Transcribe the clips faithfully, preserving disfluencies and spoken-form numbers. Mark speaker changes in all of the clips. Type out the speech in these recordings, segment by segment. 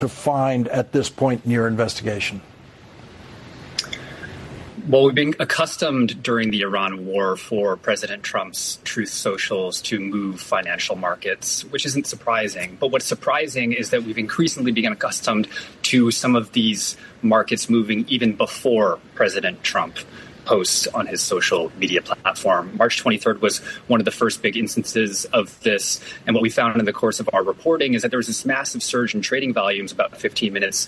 Speaker 1: to find at this point in your investigation?
Speaker 2: Well, we've been accustomed during the Iran war for President Trump's Truth Socials to move financial markets, which isn't surprising. But what's surprising is that we've increasingly become accustomed to some of these markets moving even before President Trump posts on his social media platform. March twenty-third was one of the first big instances of this. And what we found in the course of our reporting is that there was this massive surge in trading volumes about fifteen minutes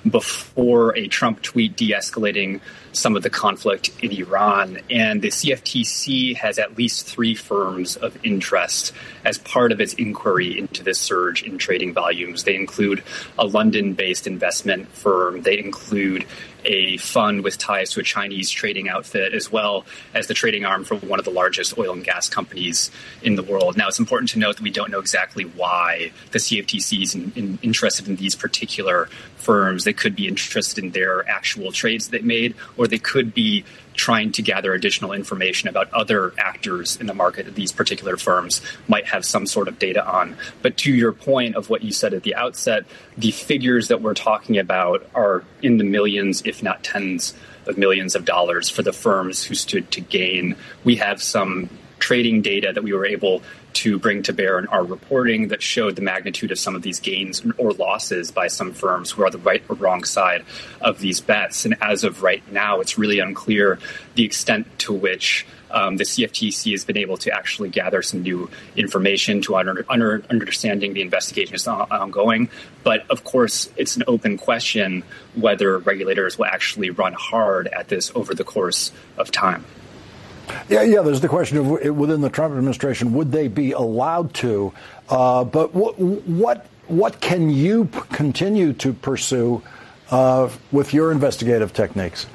Speaker 2: before a Trump tweet de-escalating some of the conflict in Iran. And the C F T C has at least three firms of interest as part of its inquiry into this surge in trading volumes. They include a London-based investment firm. They include a fund with ties to a Chinese trading outfit, as well as the trading arm for one of the largest oil and gas companies in the world. Now, it's important to note that we don't know exactly why the C F T C is in, in, interested in these particular firms. They could be interested in their actual trades they made, or they could be trying to gather additional information about other actors in the market that these particular firms might have some sort of data on. But to your point of what you said at the outset, the figures that we're talking about are in the millions, if not tens of millions of dollars for the firms who stood to gain. We have some trading data that we were able to bring to bear in our reporting that showed the magnitude of some of these gains or losses by some firms who are the right or wrong side of these bets. And as of right now, it's really unclear the extent to which um, the C F T C has been able to actually gather some new information to under, under, understanding the investigation is on, ongoing. But of course, it's an open question whether regulators will actually run hard at this over the course of time.
Speaker 1: Yeah, yeah. There's the question of within the Trump administration, would they be allowed to? Uh, but what what what can you p- continue to pursue uh, with your investigative techniques?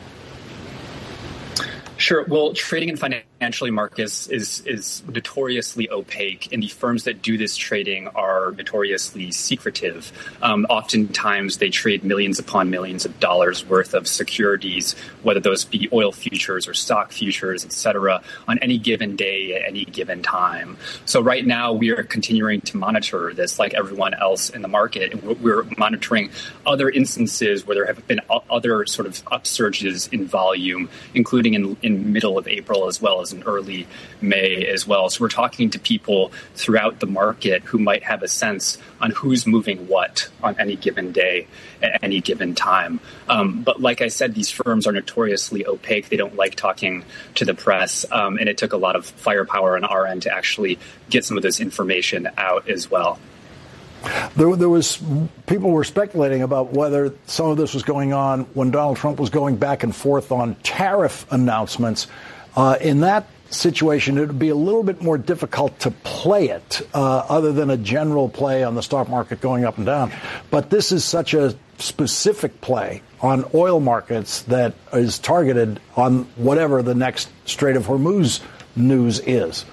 Speaker 2: Sure. Well, trading in financial markets is is notoriously opaque, and the firms that do this trading are notoriously secretive. Um, oftentimes, they trade millions upon millions of dollars worth of securities, whether those be oil futures or stock futures, et cetera, on any given day at any given time. So right now, we are continuing to monitor this like everyone else in the market. And we're monitoring other instances where there have been other sort of upsurges in volume, including in in middle of April as well as in early May as well. So we're talking to people throughout the market who might have a sense on who's moving what on any given day at any given time. Um, but like I said, these firms are notoriously opaque. They don't like talking to the press. Um, and it took a lot of firepower on our end to actually get some of this information out as well.
Speaker 1: There, there was people were speculating about whether some of this was going on when Donald Trump was going back and forth on tariff announcements. Uh, in that situation, it would be a little bit more difficult to play it, uh, other than a general play on the stock market going up and down. But this is such a specific play on oil markets that is targeted on whatever the next Strait of Hormuz news is.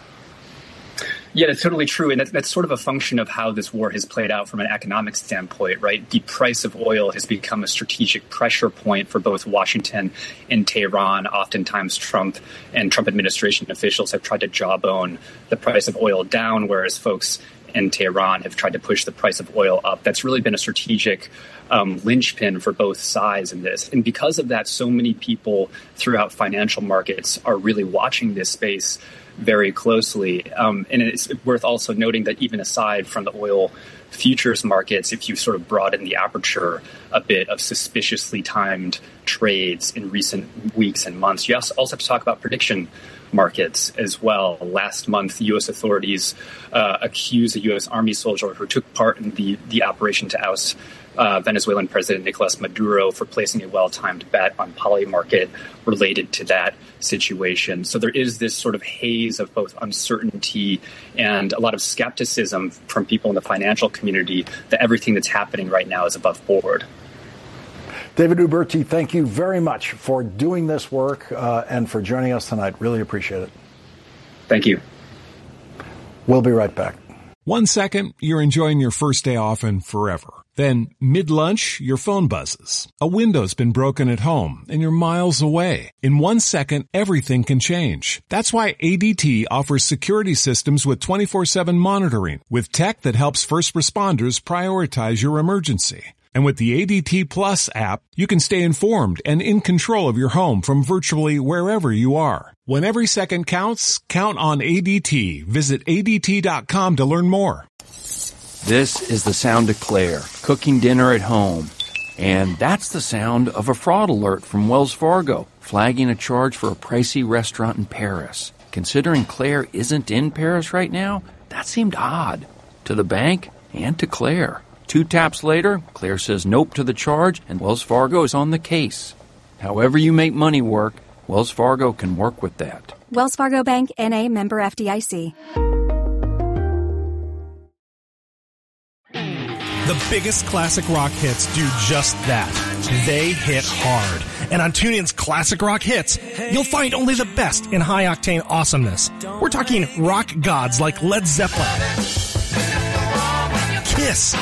Speaker 2: Yeah, that's totally true. And that's, that's sort of a function of how this war has played out from an economic standpoint, right? The price of oil has become a strategic pressure point for both Washington and Tehran. Oftentimes, Trump and Trump administration officials have tried to jawbone the price of oil down, whereas folks in Tehran have tried to push the price of oil up. That's really been a strategic um, linchpin for both sides in this. And because of that, so many people throughout financial markets are really watching this space very closely. Um, and it's worth also noting that even aside from the oil futures markets, if you sort of broaden the aperture a bit of suspiciously timed trades in recent weeks and months, you also have to talk about prediction markets as well. Last month, U S authorities uh, accused a U S Army soldier who took part in the, the operation to oust uh, Venezuelan President Nicolas Maduro for placing a well-timed bet on Polymarket related to that situation. So there is this sort of haze of both uncertainty and a lot of skepticism from people in the financial community that everything that's happening right now is above board.
Speaker 1: David Uberti, thank you very much for doing this work uh, and for joining us tonight. Really appreciate it.
Speaker 2: Thank you.
Speaker 1: We'll be right back.
Speaker 3: One second, you're enjoying your first day off and forever. Then, mid-lunch, your phone buzzes. A window's been broken at home, and you're miles away. In one second, everything can change. That's why A D T offers security systems with twenty-four seven monitoring, with tech that helps first responders prioritize your emergency. And with the A D T Plus app, you can stay informed and in control of your home from virtually wherever you are. When every second counts, count on A D T. Visit A D T dot com to learn more.
Speaker 4: This is the sound of Claire, cooking dinner at home. And that's the sound of a fraud alert from Wells Fargo, flagging a charge for a pricey restaurant in Paris. Considering Claire isn't in Paris right now, that seemed odd. To the bank and to Claire. Two taps later, Claire says nope to the charge, and Wells Fargo is on the case. However you make money work, Wells Fargo can work with that.
Speaker 5: Wells Fargo Bank, N A, member F D I C.
Speaker 6: The biggest classic rock hits do just that. They hit hard. And on TuneIn's Classic Rock Hits, you'll find only the best in high-octane awesomeness. We're talking rock gods like Led Zeppelin, Kiss,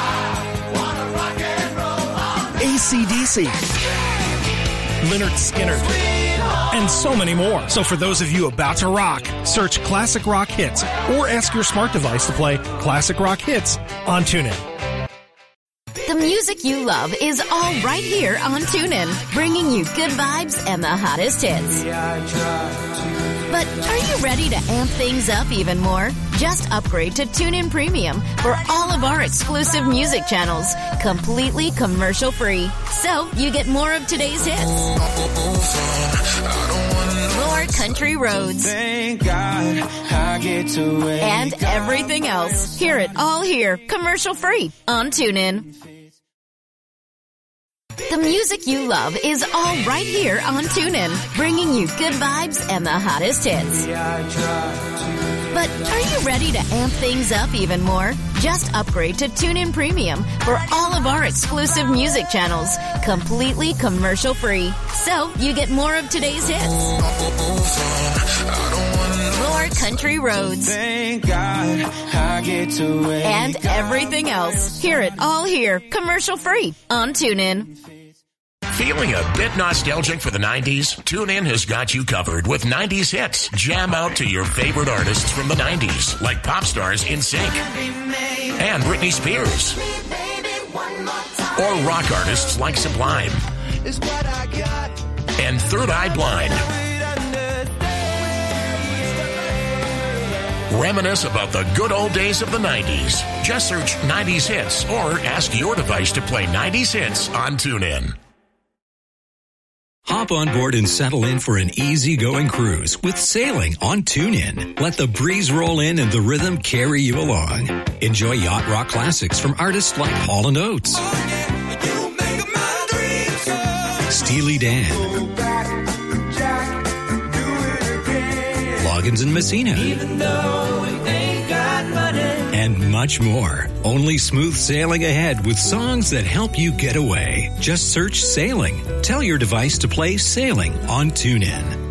Speaker 6: A C D C, Lynyrd Skynyrd, and so many more. So for those of you about to rock, search Classic Rock Hits or ask your smart device to play Classic Rock Hits on TuneIn.
Speaker 7: The music you love is all right here on TuneIn, bringing you good vibes and the hottest hits. But are you ready to amp things up even more? Just upgrade to TuneIn Premium for all of our exclusive music channels, completely commercial-free. So you get more of today's hits, more country roads,
Speaker 8: Thank God I get to wake
Speaker 7: and everything else. Hear it all here, commercial-free on TuneIn. The music you love is all right here on TuneIn, bringing you good vibes and the hottest hits. But are you ready to amp things up even more? Just upgrade to TuneIn Premium for all of our exclusive music channels, completely commercial-free. So you get more of today's hits, more country roads,
Speaker 8: Thank God I get to wake
Speaker 7: and everything else. Hear it all here, commercial-free on TuneIn.
Speaker 9: Feeling a bit nostalgic for the nineties? TuneIn has got you covered with nineties hits. Jam out to your favorite artists from the nineties, like pop stars N Sync and Britney Spears, or rock artists like Sublime and Third Eye Blind. Reminisce about the good old days of the nineties. Just search nineties hits or ask your device to play nineties hits on TuneIn.
Speaker 10: Hop on board and settle in for an easy-going cruise with sailing on TuneIn. Let the breeze roll in and the rhythm carry you along. Enjoy yacht rock classics from artists like Hall and Oates, Steely Dan, Loggins and Messina, and much more. Only smooth sailing ahead with songs that help you get away. Just search Sailing. Tell your device to play Sailing on TuneIn.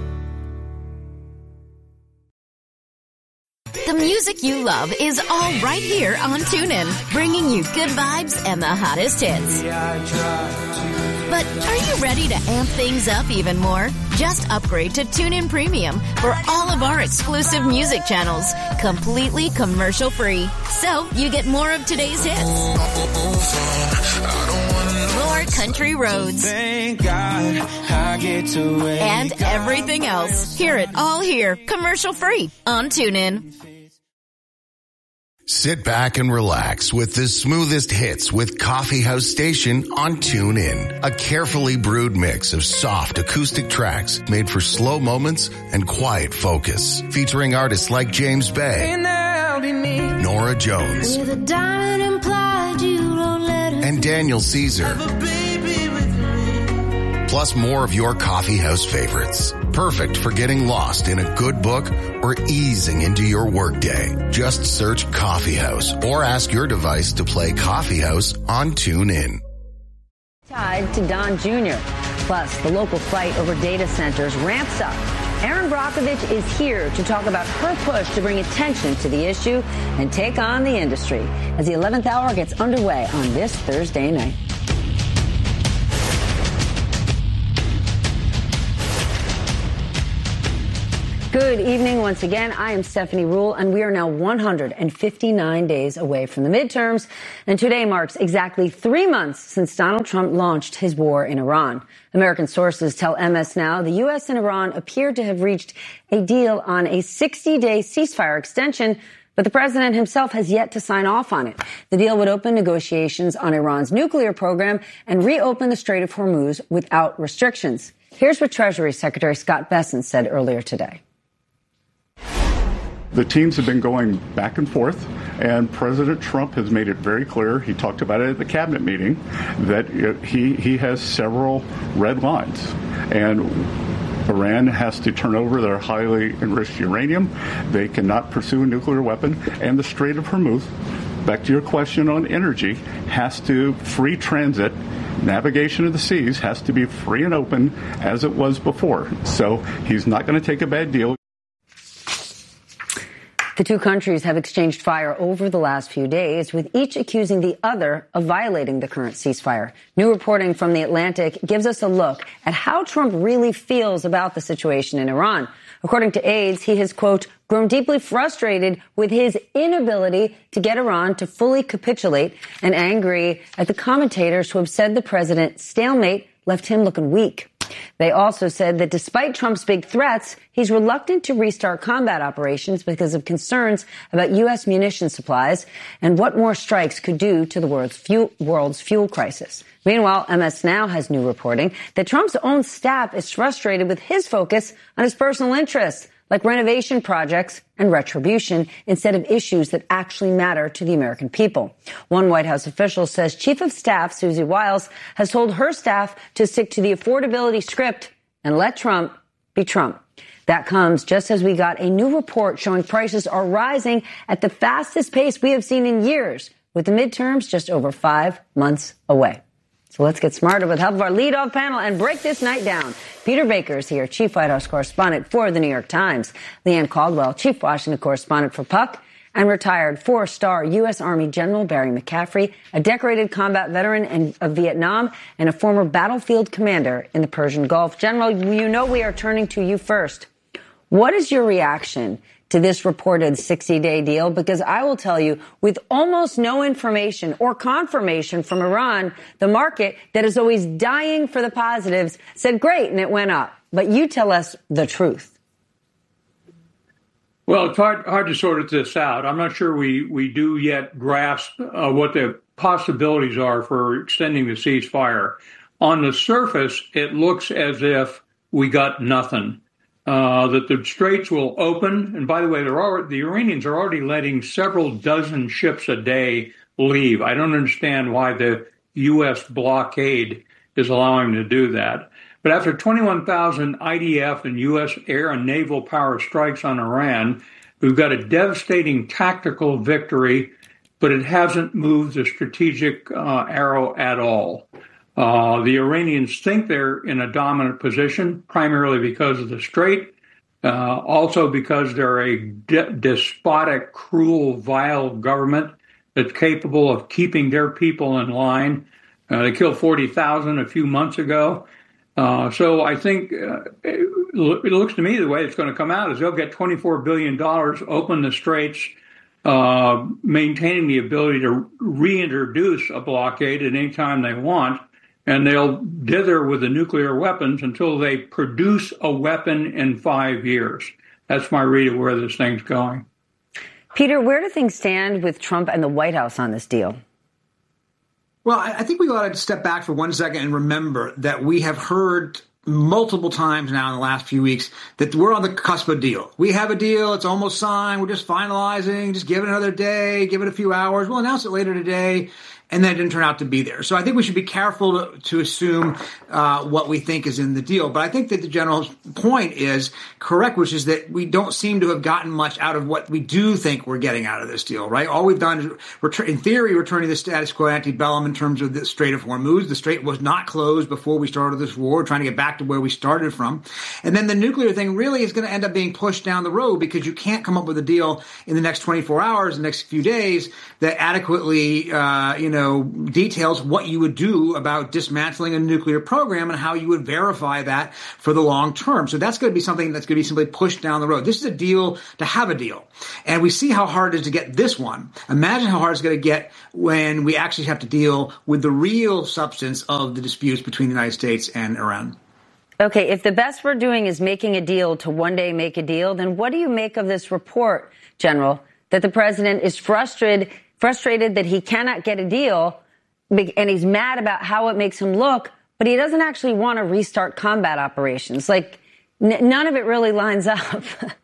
Speaker 7: The music you love is all right here on TuneIn, bringing you good vibes and the hottest hits. But are you ready to amp things up even more? Just upgrade to TuneIn Premium for all of our exclusive music channels, completely commercial-free. So you get more of today's hits, more country roads,
Speaker 8: Thank God I get to wake
Speaker 7: and everything else. Hear it all here, commercial-free on TuneIn.
Speaker 11: Sit back and relax with the smoothest hits with Coffee House Station on TuneIn. A carefully brewed mix of soft acoustic tracks made for slow moments and quiet focus. Featuring artists like James Bay, Nora Jones, and Daniel Caesar. Plus more of your coffee house favorites. Perfect for getting lost in a good book or easing into your workday. Just search Coffee House or ask your device to play Coffee House on TuneIn.
Speaker 12: Tied to Don Junior Plus, the local fight over data centers ramps up. Erin Brockovich is here to talk about her push to bring attention to the issue and take on the industry as the eleventh hour gets underway on this Thursday night. Good evening once again. I am Stephanie Ruhle, and we are now one hundred fifty-nine days away from the midterms. And today marks exactly three months since Donald Trump launched his war in Iran. American sources tell M S Now the U S and Iran appeared to have reached a deal on a sixty-day ceasefire extension, but the president himself has yet to sign off on it. The deal would open negotiations on Iran's nuclear program and reopen the Strait of Hormuz without restrictions. Here's what Treasury Secretary Scott Bessent said earlier today.
Speaker 13: The teams have been going back and forth, and President Trump has made it very clear, he talked about it at the cabinet meeting, that it, he, he has several red lines. And Iran has to turn over their highly enriched uranium. They cannot pursue a nuclear weapon. And the Strait of Hormuz, back to your question on energy, has to free transit. Navigation of the seas has to be free and open as it was before. So he's not going to take a bad deal.
Speaker 12: The two countries have exchanged fire over the last few days, with each accusing the other of violating the current ceasefire. New reporting from The Atlantic gives us a look at how Trump really feels about the situation in Iran. According to aides, he has, quote, grown deeply frustrated with his inability to get Iran to fully capitulate and angry at the commentators who have said the president's stalemate left him looking weak. They also said that despite Trump's big threats, he's reluctant to restart combat operations because of concerns about U S munition supplies and what more strikes could do to the world's fuel, world's fuel crisis. Meanwhile, M S Now has new reporting that Trump's own staff is frustrated with his focus on his personal interests, like renovation projects and retribution, instead of issues that actually matter to the American people. One White House official says Chief of Staff Susie Wiles has told her staff to stick to the affordability script and let Trump be Trump. That comes just as we got a new report showing prices are rising at the fastest pace we have seen in years, with the midterms just over five months away. So let's get smarter with the help of our leadoff panel and break this night down. Peter Baker is here, Chief White House Correspondent for The New York Times. Leanne Caldwell, Chief Washington Correspondent for Puck. And retired four-star U S. Army General Barry McCaffrey, a decorated combat veteran of Vietnam and a former battlefield commander in the Persian Gulf. General, you know we are turning to you first. What is your reaction to this reported sixty-day deal? Because I will tell you, with almost no information or confirmation from Iran, the market that is always dying for the positives said great, and it went up. But you tell us the truth.
Speaker 14: Well, it's hard, hard to sort this out. I'm not sure we, we do yet grasp uh, what the possibilities are for extending the ceasefire. On the surface, it looks as if we got nothing. Uh, that the straits will open. And by the way, they're already, the Iranians are already letting several dozen ships a day leave. I don't understand why the U S blockade is allowing them to do that. But after twenty-one thousand I D F and U S air and naval power strikes on Iran, we've got a devastating tactical victory, but it hasn't moved the strategic uh, arrow at all. Uh, the Iranians think they're in a dominant position, primarily because of the Strait, uh, also because they're a de- despotic, cruel, vile government that's capable of keeping their people in line. Uh, they killed forty thousand a few months ago. Uh, so I think uh, it, it looks to me the way it's going to come out is they'll get twenty-four billion dollars, open the straits, uh, maintaining the ability to reintroduce a blockade at any time they want. And they'll dither with the nuclear weapons until they produce a weapon in five years. That's my read of where this thing's going.
Speaker 12: Peter, where do things stand with Trump and the White House on this deal?
Speaker 15: Well, I think we ought to step back for one second and remember that we have heard multiple times now in the last few weeks that we're on the cusp of a deal. We have a deal. It's almost signed. We're just finalizing. Just give it another day. Give it a few hours. We'll announce it later today. And then it didn't turn out to be there. So I think we should be careful to, to assume uh, what we think is in the deal. But I think that the general point is correct, which is that we don't seem to have gotten much out of what we do think we're getting out of this deal, right? All we've done is, ret- in theory, returning the status quo ante bellum in terms of the Strait of Hormuz. The Strait was not closed before we started this war. We're trying to get back to where we started from. And then the nuclear thing really is going to end up being pushed down the road because you can't come up with a deal in the next twenty-four hours, the next few days, that adequately, uh, you know, know, details what you would do about dismantling a nuclear program and how you would verify that for the long term. So that's going to be something that's going to be simply pushed down the road. This is a deal to have a deal. And we see how hard it is to get this one. Imagine how hard it's going to get when we actually have to deal with the real substance of the disputes between the United States and Iran.
Speaker 12: Okay, if the best we're doing is making a deal to one day make a deal, then what do you make of this report, General, that the president is frustrated, frustrated that he cannot get a deal, and he's mad about how it makes him look, but he doesn't actually want to restart combat operations? Like, n- none of it really lines up.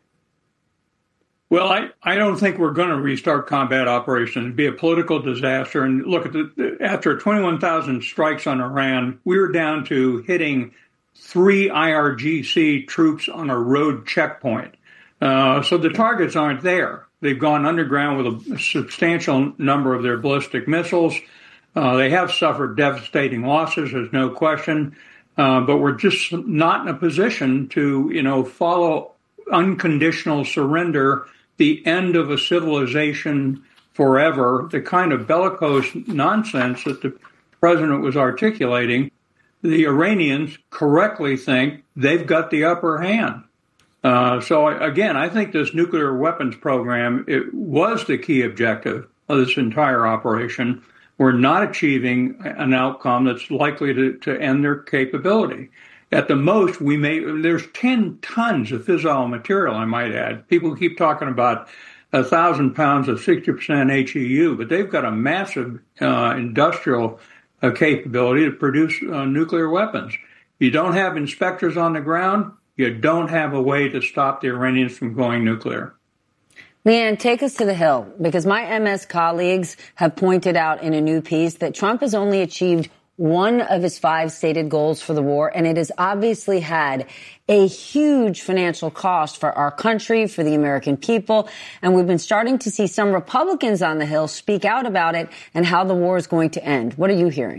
Speaker 14: Well, I, I don't think we're going to restart combat operations. It'd be a political disaster. And look, at the, after twenty-one thousand strikes on Iran, we were down to hitting three I R G C troops on a road checkpoint. Uh, so the targets aren't there. They've gone underground with a substantial number of their ballistic missiles. Uh, they have suffered devastating losses, there's no question. Uh, but we're just not in a position to, you know, follow unconditional surrender, the end of a civilization forever, the kind of bellicose nonsense that the president was articulating. The Iranians correctly think they've got the upper hand. Uh, so, again, I think this nuclear weapons program, it was the key objective of this entire operation. We're not achieving an outcome that's likely to, to end their capability. At the most, we may, there's ten tons of fissile material, I might add. People keep talking about a thousand pounds of sixty percent H E U, but they've got a massive uh, industrial uh, capability to produce uh, nuclear weapons. You don't have inspectors on the ground, you don't have a way to stop the Iranians from going nuclear.
Speaker 12: Leanne, take us to the Hill, because my M S colleagues have pointed out in a new piece that Trump has only achieved one of his five stated goals for the war, and it has obviously had a huge financial cost for our country, for the American people. And we've been starting to see some Republicans on the Hill speak out about it and how the war is going to end. What are you hearing?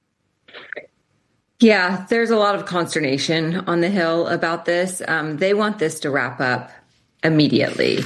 Speaker 16: Yeah, there's a lot of consternation on the Hill about this. Um, they want this to wrap up immediately.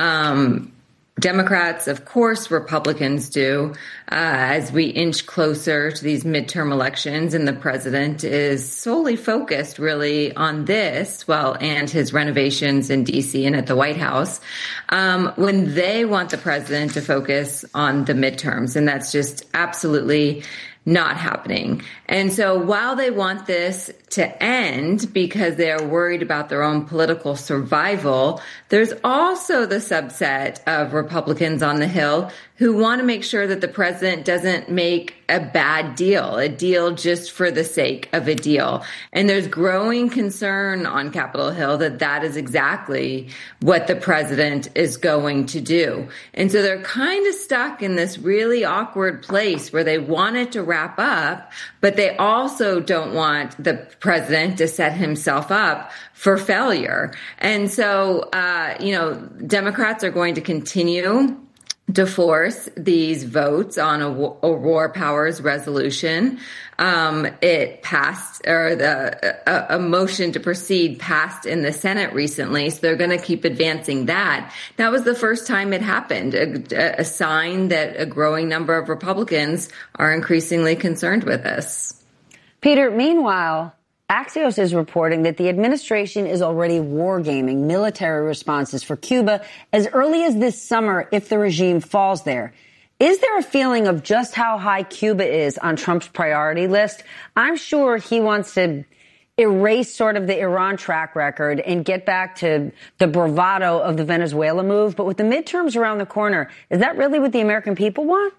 Speaker 16: Um, Democrats, of course, Republicans do, uh, as we inch closer to these midterm elections, and the president is solely focused really on this, well, and his renovations in D C and at the White House, um, when they want the president to focus on the midterms. And that's just absolutely not happening. And so while they want this to end because they're worried about their own political survival, there's also the subset of Republicans on the Hill who want to make sure that the president doesn't make a bad deal, a deal just for the sake of a deal. And there's growing concern on Capitol Hill that that is exactly what the president is going to do. And so they're kind of stuck in this really awkward place where they want it to wrap up, but they also don't want the president to set himself up for failure. And so, uh, you know, Democrats are going to continue to force these votes on a, a war powers resolution. Um, it passed, or the a, a motion to proceed passed in the Senate recently, so they're going to keep advancing that. That was the first time it happened, a, a sign that a growing number of Republicans are increasingly concerned with this.
Speaker 12: Peter, meanwhile, Axios is reporting that the administration is already wargaming military responses for Cuba as early as this summer if the regime falls there. Is there a feeling of just how high Cuba is on Trump's priority list? I'm sure he wants to erase sort of the Iran track record and get back to the bravado of the Venezuela move. But with the midterms around the corner, is that really what the American people want?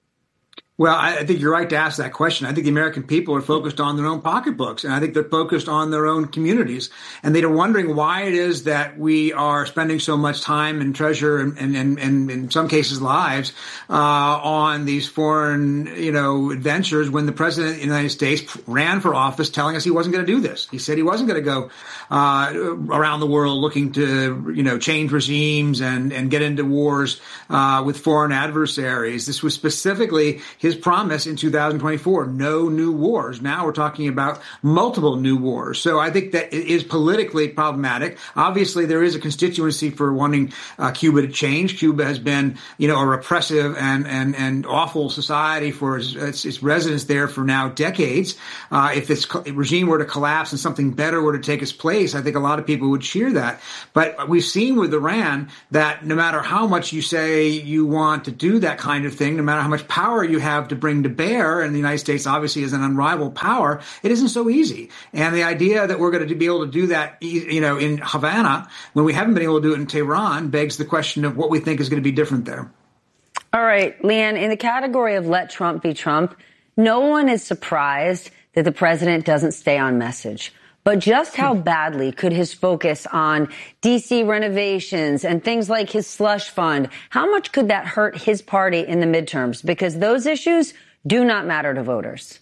Speaker 15: Well, I think you're right to ask that question. I think the American people are focused on their own pocketbooks, and I think they're focused on their own communities. And they're wondering why it is that we are spending so much time and treasure and, and, and, and in some cases lives uh, on these foreign, you know, adventures when the president of the United States ran for office telling us he wasn't going to do this. He said he wasn't going to go uh, around the world looking to, you know, change regimes and, and get into wars uh, with foreign adversaries. This was specifically his promise in two thousand twenty-four, no new wars. Now we're talking about multiple new wars. So I think that it is politically problematic. Obviously, there is a constituency for wanting uh, Cuba to change. Cuba has been, you know, a repressive and and, and awful society for its, its, its residents there for now decades. Uh, if this co- regime were to collapse and something better were to take its place, I think a lot of people would cheer that. But we've seen with Iran that no matter how much you say you want to do that kind of thing, no matter how much power you have to bring to bear, and the United States obviously is an unrivaled power, it isn't so easy. And the idea that we're going to be able to do that, you know, in Havana, when we haven't been able to do it in Tehran, begs the question of what we think is going to be different there.
Speaker 12: All right, Leanne, in the category of let Trump be Trump, no one is surprised that the president doesn't stay on message. But just how badly could his focus on D C renovations and things like his slush fund, how much could that hurt his party in the midterms? Because those issues do not matter to voters.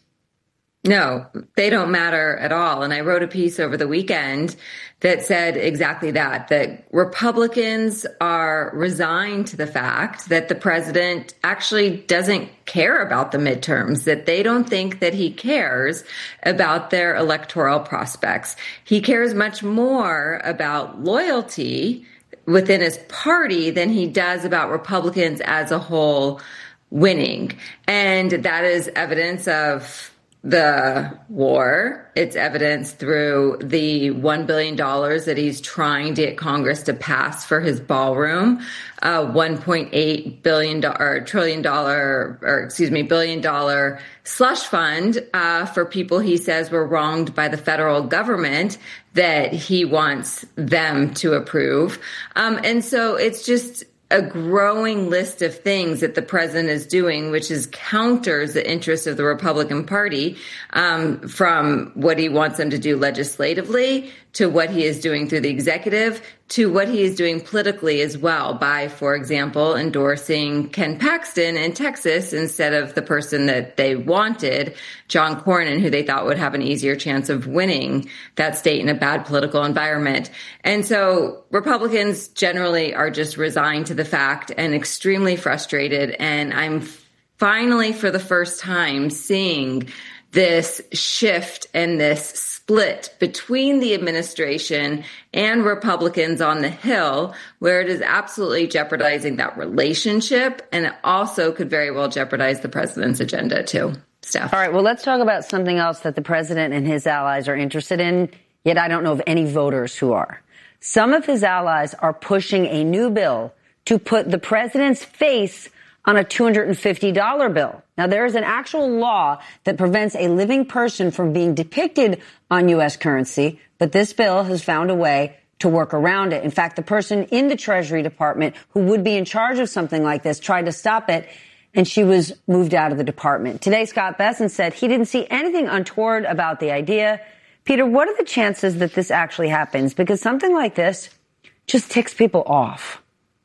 Speaker 16: No, they don't matter at all. And I wrote a piece over the weekend that said exactly that, that Republicans are resigned to the fact that the president actually doesn't care about the midterms, that they don't think that he cares about their electoral prospects. He cares much more about loyalty within his party than he does about Republicans as a whole winning. And that is evidence of the war. It's evidence through the one billion dollars that he's trying to get Congress to pass for his ballroom, uh, one point eight billion dollars or trillion dollar, or excuse me, billion dollar slush fund uh, for people he says were wronged by the federal government that he wants them to approve. Um, and so it's just a growing list of things that the president is doing, which is counters the interests of the Republican Party, um, from what he wants them to do legislatively to what he is doing through the executive to what he is doing politically as well by, for example, endorsing Ken Paxton in Texas instead of the person that they wanted, John Cornyn, who they thought would have an easier chance of winning that state in a bad political environment. And so Republicans generally are just resigned to the fact and extremely frustrated. And I'm finally, for the first time, seeing this shift and this split between the administration and Republicans on the Hill, where it is absolutely jeopardizing that relationship, and it also could very well jeopardize the president's agenda too. Steph.
Speaker 12: All right, well, let's talk about something else that the president and his allies are interested in, yet I don't know of any voters who are. Some of his allies are pushing a new bill to put the president's face on a two hundred fifty dollars bill. Now, there is an actual law that prevents a living person from being depicted on U S currency, but this bill has found a way to work around it. In fact, the person in the Treasury Department who would be in charge of something like this tried to stop it, and she was moved out of the department. Today, Scott Bessent said he didn't see anything untoward about the idea. Peter, what are the chances that this actually happens? Because something like this just ticks people off.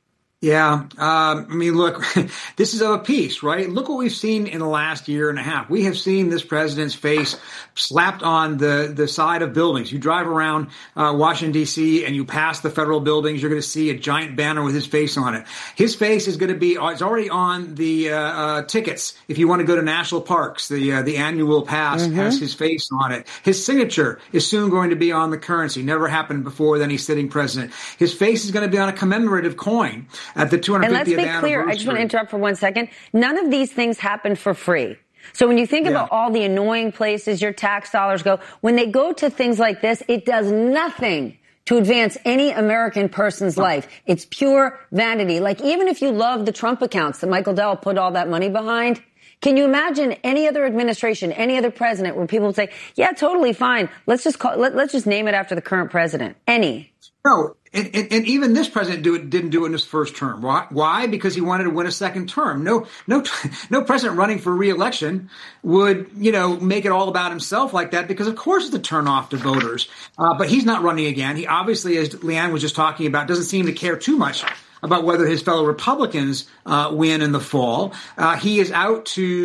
Speaker 15: Yeah. Um, I mean, look, this is of a piece, right? Look what we've seen in the last year and a half. We have seen this president's face slapped on the, the side of buildings. You drive around uh, Washington, D C, and you pass the federal buildings, you're going to see a giant banner with his face on it. His face is going to be, it's already on the uh, uh, tickets. If you want to go to national parks, the uh, the annual pass mm-hmm. has his face on it. His signature is soon going to be on the currency. Never happened before then he's sitting president. His face is going to be on a commemorative coin at the two hundred fiftieth
Speaker 12: anniversary. And let's be clear, I just want to interrupt for one second. None of these things happen for free. So when you think yeah. about all the annoying places your tax dollars go, when they go to things like this, it does nothing to advance any American person's oh. life. It's pure vanity. Like, even if you love the Trump accounts that Michael Dell put all that money behind, can you imagine any other administration, any other president where people would say, yeah, totally fine. Let's just call, let, let's just name it after the current president. Any.
Speaker 15: No. And, and, and even this president do it, didn't do it in his first term. Why? Why? Because he wanted to win a second term. No, no, no president running for re-election would, you know, make it all about himself like that, because of course it's a turnoff to voters. Uh, but he's not running again. He obviously, as Leanne was just talking about, doesn't seem to care too much about whether his fellow Republicans uh, win in the fall. Uh, he is out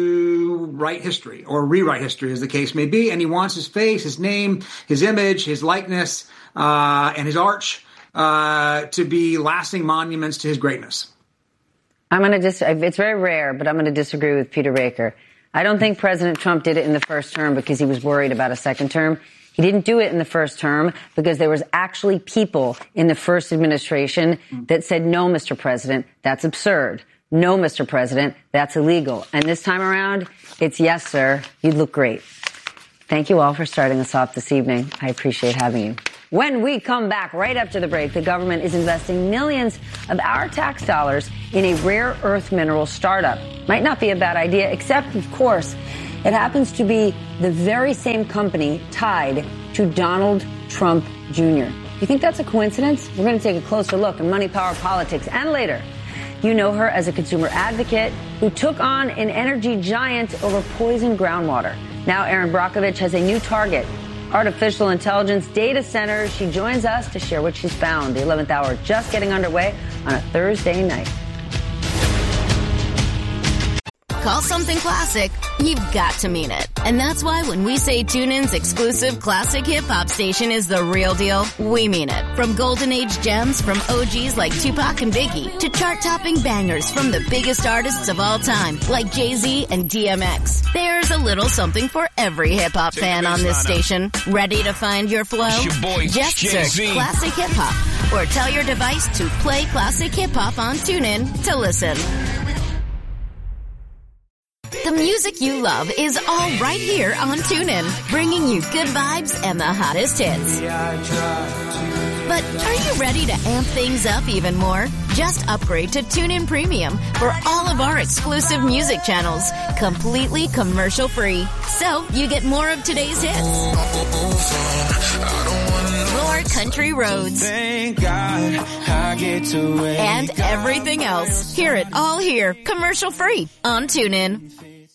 Speaker 15: to write history or rewrite history, as the case may be, and he wants his face, his name, his image, his likeness, uh, and his arch Uh, to be lasting monuments to his greatness.
Speaker 12: I'm going to dis- it's very rare, but I'm going to disagree with Peter Baker. I don't think President Trump did it in the first term because he was worried about a second term. He didn't do it in the first term because there was actually people in the first administration that said, no, Mister President, that's absurd. No, Mister President, that's illegal. And this time around, it's yes, sir, you'd look great. Thank you all for starting us off this evening. I appreciate having you. When we come back right after the break, the government is investing millions of our tax dollars in a rare earth mineral startup. Might not be a bad idea, except, of course, it happens to be the very same company tied to Donald Trump Junior You think that's a coincidence? We're going to take a closer look at Money, Power, Politics. And later, you know her as a consumer advocate who took on an energy giant over poisoned groundwater. Now Erin Brockovich has a new target, artificial intelligence data centers. She joins us to share what she's found. The eleventh hour just getting underway on a Thursday night.
Speaker 7: Call something classic, you've got to mean it. And that's why when we say TuneIn's exclusive classic hip-hop station is the real deal, we mean it. From golden age gems from O Gs like Tupac and Biggie to chart-topping bangers from the biggest artists of all time like Jay-Z and D M X. There's a little something for every hip-hop fan on this station. Ready to find your flow?
Speaker 9: Your boy,
Speaker 7: Just
Speaker 9: Jay-Z.
Speaker 7: search Classic Hip-Hop or tell your device to play Classic Hip-Hop on TuneIn to listen. The music you love is all right here on TuneIn, bringing you good vibes and the hottest hits. But are you ready to amp things up even more? Just upgrade to TuneIn Premium for all of our exclusive music channels, completely commercial-free. So you get more of today's hits. More country roads.
Speaker 8: Thank God I get to wake
Speaker 7: and everything else. Hear it all here, commercial-free on TuneIn.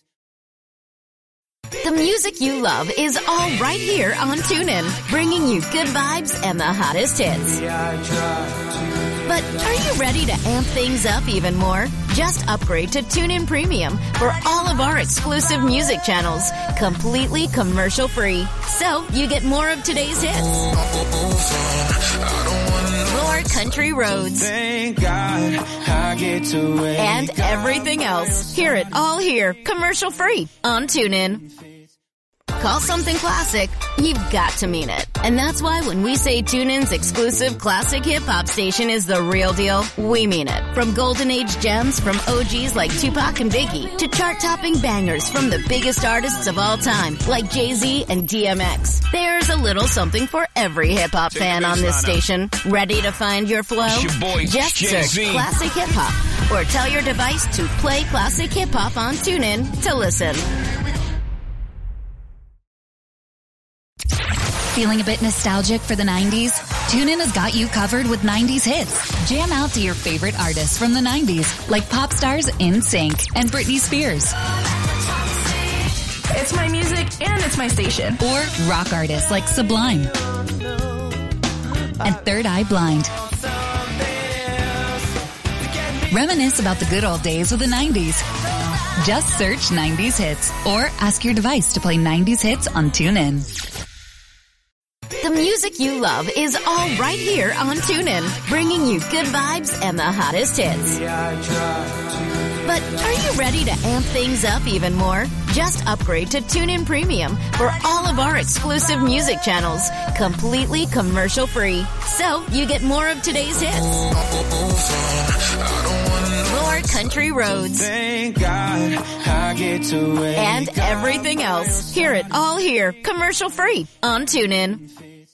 Speaker 7: The music you love is all right here on TuneIn, bringing you good vibes and the hottest hits. But are you ready to amp things up even more? Just upgrade to TuneIn Premium for all of our exclusive music channels, completely commercial-free. So you get more of today's hits. More country roads.
Speaker 8: Thank God I get to wake
Speaker 7: and everything else. Hear it all here, commercial-free on TuneIn. Call something classic, you've got to mean it. And that's why when we say TuneIn's exclusive classic hip-hop station is the real deal, we mean it. From golden age gems from O Gs like Tupac and Biggie to chart-topping bangers from the biggest artists of all time like Jay-Z and D M X. There's a little something for every hip-hop fan on this station. Ready to find your flow?
Speaker 9: Your boy,
Speaker 7: Just
Speaker 9: Jay-Z.
Speaker 7: search Classic Hip-Hop or tell your device to play Classic Hip-Hop on TuneIn to listen.
Speaker 17: Feeling a bit nostalgic for the nineties? TuneIn has got you covered with nineties hits. Jam out to your favorite artists from the nineties, like pop stars NSYNC and Britney Spears.
Speaker 18: It's my music and it's my station.
Speaker 17: Or rock artists like Sublime and Third Eye Blind. Reminisce about the good old days with the nineties. Just search nineties hits or ask your device to play nineties hits on TuneIn.
Speaker 7: The music you love is all right here on TuneIn, bringing you good vibes and the hottest hits. But are you ready to amp things up even more? Just upgrade to TuneIn Premium for all of our exclusive music channels, completely commercial-free. So you get more of today's hits. More country roads.
Speaker 8: Thank God I get to wake
Speaker 7: and everything else. Hear it all here, commercial-free on TuneIn.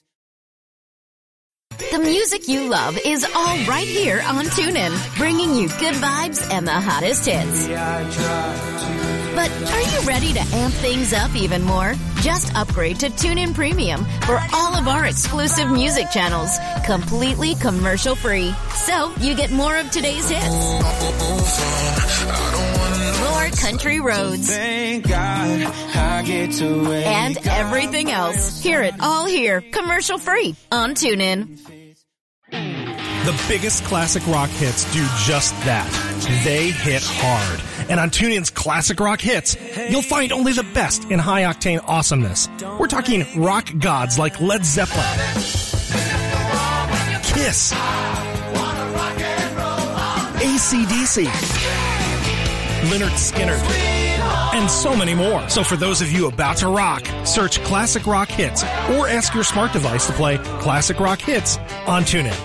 Speaker 7: The music you love is all right here on TuneIn, bringing you good vibes and the hottest hits. But are you ready to amp things up even more? Just upgrade to TuneIn Premium for all of our exclusive music channels, completely commercial-free. So you get more of today's hits. More country roads.
Speaker 8: Thank God I get to wake
Speaker 7: and everything else. Hear it all here, commercial-free on TuneIn.
Speaker 6: The biggest classic rock hits do just that. They hit hard. And on TuneIn's Classic Rock Hits, you'll find only the best in high-octane awesomeness. We're talking rock gods like Led Zeppelin, Kiss, A A C D C, Lynyrd Skynyrd, and so many more. So for those of you about to rock, search Classic Rock Hits or ask your smart device to play Classic Rock Hits on TuneIn.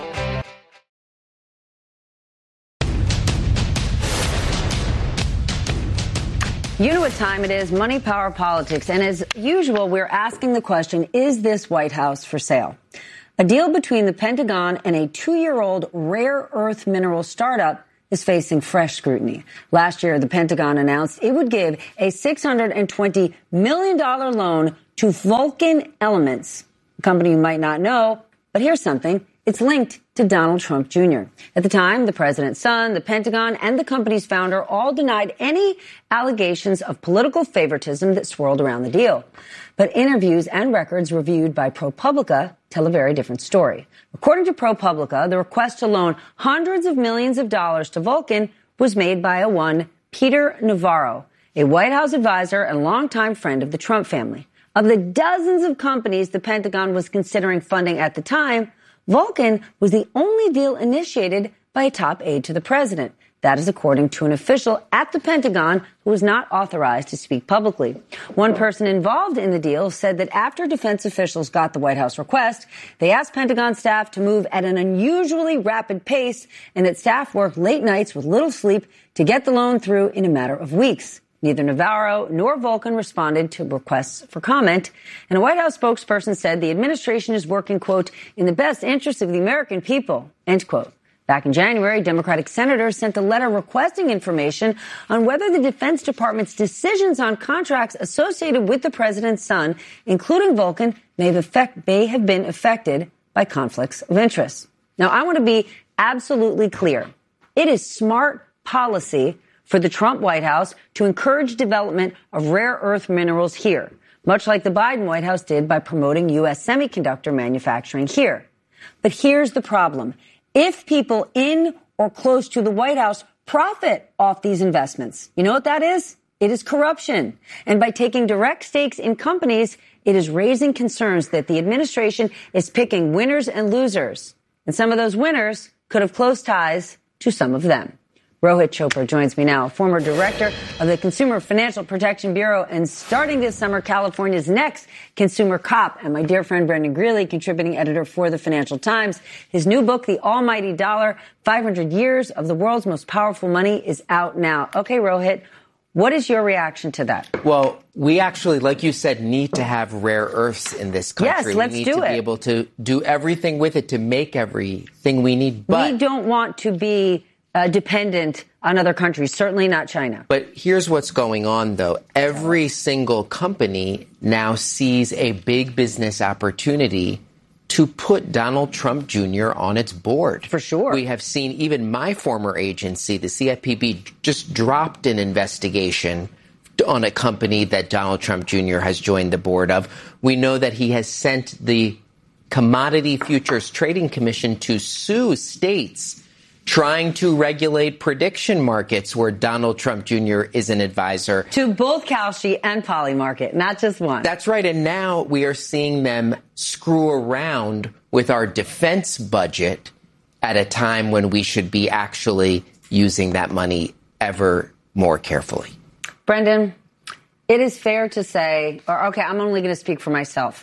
Speaker 12: You know what time it is, Money, Power, Politics. And as usual, we're asking the question, is this White House for sale? A deal between the Pentagon and a two-year-old rare earth mineral startup is facing fresh scrutiny. Last year, the Pentagon announced it would give a six hundred twenty million dollars loan to Vulcan Elements, a company you might not know, but here's something. It's linked to Donald Trump Junior At the time, the president's son, the Pentagon, and the company's founder all denied any allegations of political favoritism that swirled around the deal. But interviews and records reviewed by ProPublica tell a very different story. According to ProPublica, the request to loan hundreds of millions of dollars to Vulcan was made by a one Peter Navarro, a White House advisor and longtime friend of the Trump family. Of the dozens of companies the Pentagon was considering funding at the time, Vulcan was the only deal initiated by a top aide to the president. That is according to an official at the Pentagon who was not authorized to speak publicly. One person involved in the deal said that after defense officials got the White House request, they asked Pentagon staff to move at an unusually rapid pace and that staff worked late nights with little sleep to get the loan through in a matter of weeks. Neither Navarro nor Vulcan responded to requests for comment. And a White House spokesperson said the administration is working, quote, in the best interest of the American people, end quote. Back in January, Democratic senators sent a letter requesting information on whether the Defense Department's decisions on contracts associated with the president's son, including Vulcan, may have, effect, may have been affected by conflicts of interest. Now, I want to be absolutely clear. It is smart policy for the Trump White House to encourage development of rare earth minerals here, much like the Biden White House did by promoting U S semiconductor manufacturing here. But here's the problem. If people in or close to the White House profit off these investments, you know what that is? It is corruption. And by taking direct stakes in companies, it is raising concerns that the administration is picking winners and losers. And some of those winners could have close ties to some of them. Rohit Chopra joins me now, former director of the Consumer Financial Protection Bureau and starting this summer, California's next consumer cop. And my dear friend Brendan Greeley, contributing editor for the Financial Times. His new book, The Almighty Dollar, five hundred years of the World's Most Powerful Money, is out now. Okay, Rohit, what is your reaction to that?
Speaker 19: Well, we actually, like you said, need to have rare earths in this country.
Speaker 12: Yes, let's
Speaker 19: we need
Speaker 12: do
Speaker 19: to
Speaker 12: it.
Speaker 19: be able to do everything with it to make everything we need. But
Speaker 12: we don't want to be Uh, dependent on other countries, certainly not China.
Speaker 19: But here's what's going on, though. Every single company now sees a big business opportunity to put Donald Trump Junior on its board.
Speaker 12: For sure.
Speaker 19: We have seen even my former agency, the C F P B, just dropped an investigation on a company that Donald Trump Junior has joined the board of. We know that he has sent the Commodity Futures Trading Commission to sue states trying to regulate prediction markets where Donald Trump Junior is an advisor.
Speaker 12: To both Kalshi and Polymarket, not just one.
Speaker 19: That's right. And now we are seeing them screw around with our defense budget at a time when we should be actually using that money ever more carefully.
Speaker 12: Brendan, it is fair to say, or okay, I'm only going to speak for myself.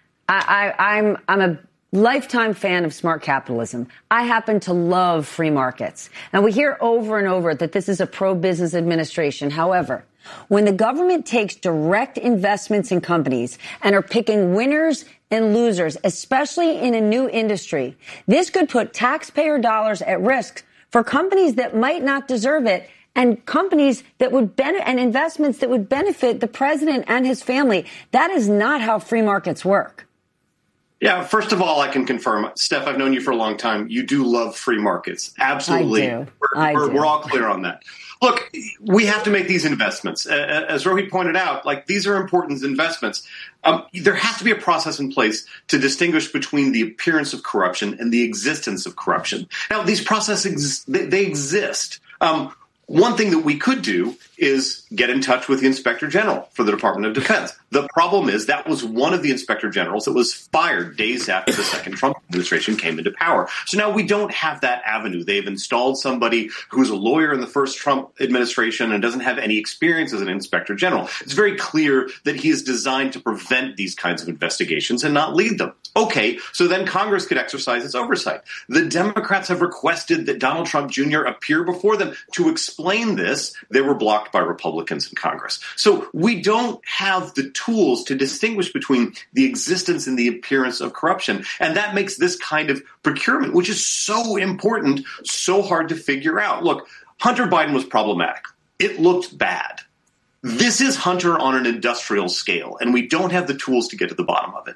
Speaker 12: I, I, I'm, I'm a lifetime fan of smart capitalism. I happen to love free markets. Now, we hear over and over that this is a pro-business administration. However, when the government takes direct investments in companies and are picking winners and losers, especially in a new industry, this could put taxpayer dollars at risk for companies that might not deserve it and companies that would benefit and investments that would benefit the president and his family. That is not how free markets work.
Speaker 20: Yeah, first of all, I can confirm, Steph, I've known you for a long time. You do love free markets. Absolutely.
Speaker 12: I do.
Speaker 20: We're,
Speaker 12: I
Speaker 20: we're,
Speaker 12: do.
Speaker 20: we're all clear on that. Look, we have to make these investments. Uh, as Rohit pointed out, like these are important investments. Um, there has to be a process in place to distinguish between the appearance of corruption and the existence of corruption. Now, these processes, they, they exist. Um, one thing that we could do is get in touch with the Inspector General for the Department of Defense. The problem is that was one of the inspector generals that was fired days after the second Trump administration came into power. So now we don't have that avenue. They've installed somebody who's a lawyer in the first Trump administration and doesn't have any experience as an inspector general. It's very clear that he is designed to prevent these kinds of investigations and not lead them. Okay, so then Congress could exercise its oversight. The Democrats have requested that Donald Trump Junior appear before them to explain this. They were blocked by Republicans in Congress. So we don't have the tools to distinguish between the existence and the appearance of corruption. And that makes this kind of procurement, which is so important, so hard to figure out. Look, Hunter Biden was problematic. It looked bad. This is Hunter on an industrial scale, and we don't have the tools to get to the bottom of it.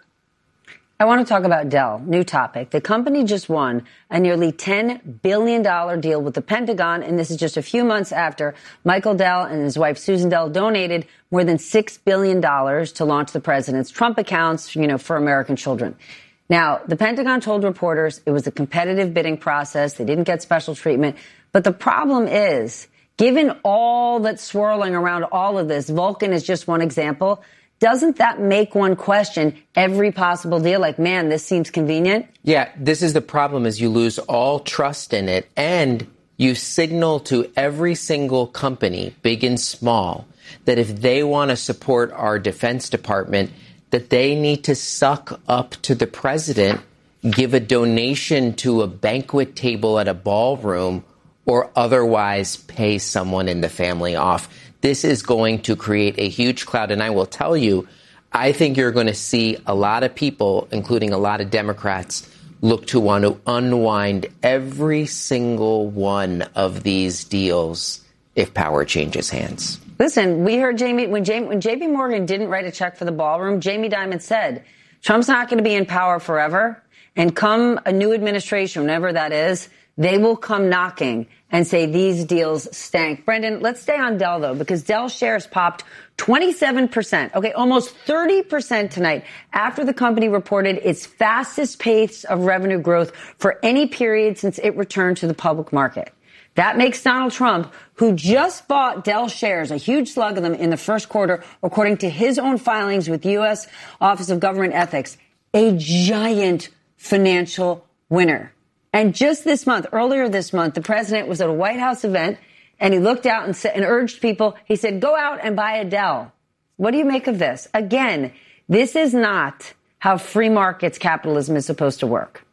Speaker 12: I want to talk about Dell. New topic. The company just won a nearly ten billion dollars deal with the Pentagon, and this is just a few months after Michael Dell and his wife Susan Dell donated more than six billion dollars to launch the president's Trump accounts, you know, for American children. Now, the Pentagon told reporters it was a competitive bidding process. They didn't get special treatment. But the problem is, given all that's swirling around all of this, Vulcan is just one example. Doesn't that make one question every possible deal? Like, man, this seems convenient.
Speaker 19: Yeah, this is the problem, is you lose all trust in it, and you signal to every single company, big and small, that if they want to support our Defense Department, that they need to suck up to the president, give a donation to a banquet table at a ballroom, or otherwise pay someone in the family off. This is going to create a huge cloud. And I will tell you, I think you're going to see a lot of people, including a lot of Democrats, look to want to unwind every single one of these deals if power changes hands.
Speaker 12: Listen, we heard Jamie, when, Jamie, when J P Morgan didn't write a check for the ballroom, Jamie Dimon said, Trump's not going to be in power forever. And come a new administration, whenever that is, they will come knocking and say these deals stank. Brendan, let's stay on Dell, though, because Dell shares popped twenty-seven percent, okay, almost thirty percent tonight after the company reported its fastest pace of revenue growth for any period since it returned to the public market. That makes Donald Trump, who just bought Dell shares, a huge slug of them in the first quarter, according to his own filings with the U S Office of Government Ethics, a giant financial winner. And just this month, earlier this month, the president was at a White House event and he looked out and, said, and urged people, he said, go out and buy a Dell. What do you make of this? Again, this is not how free markets capitalism is supposed to work.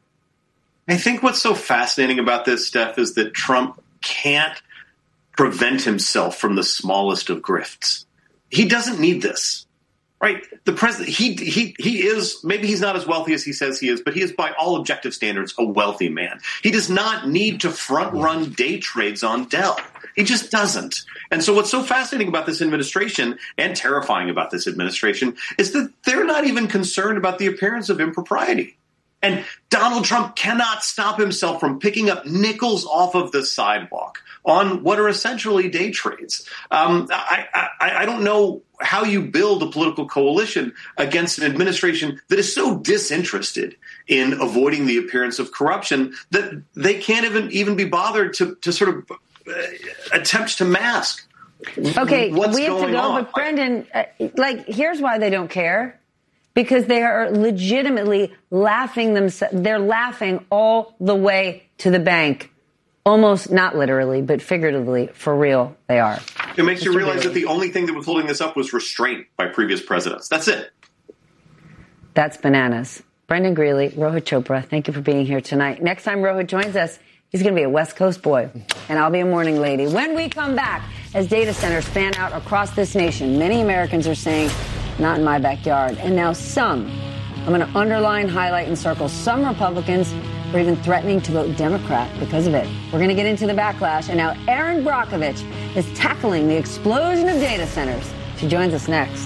Speaker 20: I think what's so fascinating about this, Steph, is that Trump can't prevent himself from the smallest of grifts. He doesn't need this. Right. The president, he he he is, maybe he's not as wealthy as he says he is, but he is by all objective standards a wealthy man. He does not need to front run day trades on Dell. He just doesn't. And so what's so fascinating about this administration and terrifying about this administration is that they're not even concerned about the appearance of impropriety. And Donald Trump cannot stop himself from picking up nickels off of the sidewalk on what are essentially day trades. Um, I, I, I don't know how you build a political coalition against an administration that is so disinterested in avoiding the appearance of corruption that they can't even, even be bothered to, to sort of uh, attempt to mask
Speaker 12: okay,
Speaker 20: what's
Speaker 12: we have
Speaker 20: going
Speaker 12: to go,
Speaker 20: on.
Speaker 12: But Brendan, uh, like, here's why they don't care. Because they are legitimately laughing themselves. They're laughing all the way to the bank. Almost not literally, but figuratively, for real, they are.
Speaker 20: It makes you
Speaker 12: Mister
Speaker 20: realize
Speaker 12: Bailey.
Speaker 20: that the only thing that was holding this up was restraint by previous presidents. That's it.
Speaker 12: That's bananas. Brendan Greeley, Rohit Chopra, thank you for being here tonight. Next time Rohit joins us, he's going to be a West Coast boy, and I'll be a morning lady. When we come back, as data centers fan out across this nation, many Americans are saying, not in my backyard. And now some, I'm going to underline, highlight, and circle, some Republicans are even threatening to vote Democrat because of it. We're going to get into the backlash. And now Erin Brockovich is tackling the explosion of data centers. She joins us next.